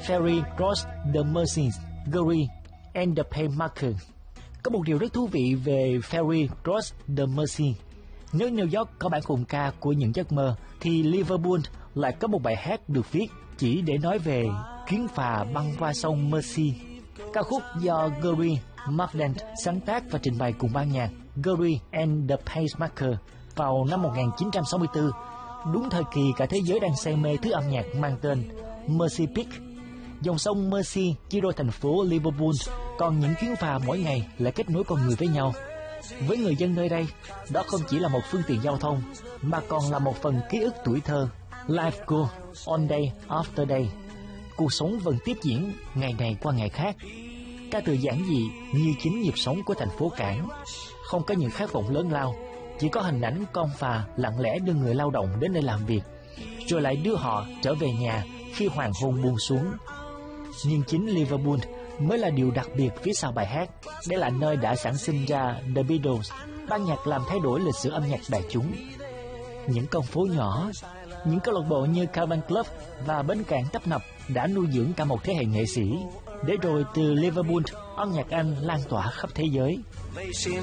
Ferry Cross the Mersey, Gary and the Paymaker. Có một điều rất thú vị về Ferry Cross the Mersey. Nếu New York có bản hùng ca của những giấc mơ, thì Liverpool lại có một bài hát được viết chỉ để nói về chuyến phà băng qua sông Mersey. Ca khúc do Gary Markland sáng tác và trình bày cùng ban nhạc Gary and the Pacemaker vào năm 1964, đúng thời kỳ cả thế giới đang say mê thứ âm nhạc mang tên Mersey Peak. Dòng sông Mersey chia đôi thành phố Liverpool, còn những chuyến phà mỗi ngày lại kết nối con người với nhau. Với người dân nơi đây, đó không chỉ là một phương tiện giao thông, mà còn là một phần ký ức tuổi thơ. Life goes on day after day. Cuộc sống vẫn tiếp diễn ngày này qua ngày khác. Ca từ giản dị như chính nhịp sống của thành phố cảng. Không có những khát vọng lớn lao, chỉ có hình ảnh con phà lặng lẽ đưa người lao động đến nơi làm việc, rồi lại đưa họ trở về nhà khi hoàng hôn buông xuống. Nhưng chính Liverpool mới là điều đặc biệt phía sau bài hát. Đây là nơi đã sản sinh ra The Beatles, ban nhạc làm thay đổi lịch sử âm nhạc đại chúng. Những con phố nhỏ, những câu lạc bộ như Cavern Club và bến cảng tấp nập đã nuôi dưỡng cả một thế hệ nghệ sĩ, để rồi từ Liverpool, âm nhạc Anh lan tỏa khắp thế giới.